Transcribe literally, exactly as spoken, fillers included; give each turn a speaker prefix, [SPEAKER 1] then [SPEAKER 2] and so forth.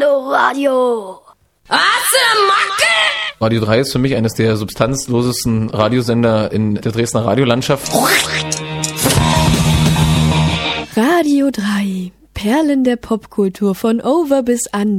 [SPEAKER 1] Hallo Radio.
[SPEAKER 2] Radio drei ist für mich eines der substanzlosesten Radiosender in der Dresdner Radiolandschaft.
[SPEAKER 3] Radio drei. Perlen der Popkultur von Over bis Under.